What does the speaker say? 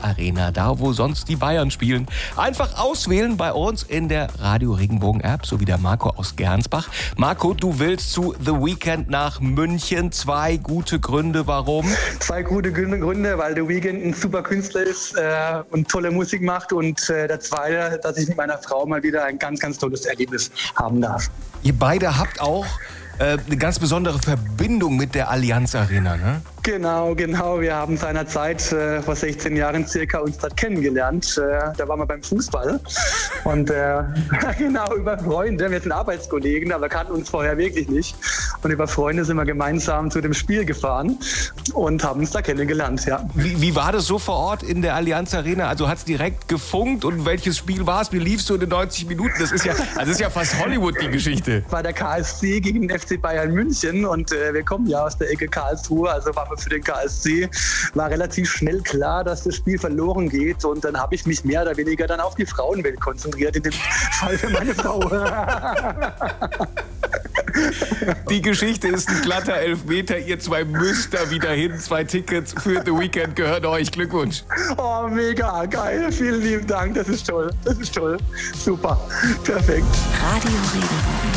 Arena, da wo sonst die Bayern spielen. Einfach auswählen bei uns in der Radio Regenbogen App, so wie der Marco aus Gernsbach. Marco, du willst zu The Weeknd nach München. 2 gute Gründe, warum? 2 gute Gründe, weil The Weeknd ein super Künstler ist und tolle Musik macht. Und der zweite, dass ich mit meiner Frau mal wieder ein ganz, ganz tolles Erlebnis haben darf. Ihr beide habt auch eine ganz besondere Verbindung mit der Allianz Arena, ne? Genau. Wir haben seinerzeit vor 16 Jahren circa uns dort kennengelernt. Da waren wir beim Fußball und genau, über Freunde. Wir sind Arbeitskollegen, aber kannten uns vorher wirklich nicht. Und über Freunde sind wir gemeinsam zu dem Spiel gefahren und haben uns da kennengelernt, ja. Wie war das so vor Ort in der Allianz Arena? Also hat es direkt gefunkt und welches Spiel war es? Wie lief es so in den 90 Minuten? Das ist ja fast Hollywood, die Geschichte. War der KSC gegen den FC Bayern München und wir kommen ja aus der Ecke Karlsruhe, also waren wir für den KSC. War relativ schnell klar, dass das Spiel verloren geht und dann habe ich mich mehr oder weniger dann auf die Frauenwelt konzentriert, in dem Fall für meine Frau. Die Geschichte ist ein glatter Elfmeter. Ihr 2 müsst da wieder hin. 2 Tickets für The Weeknd gehören euch. Glückwunsch. Oh, mega geil. Vielen lieben Dank. Das ist toll. Super. Perfekt. Radio Regenbogen.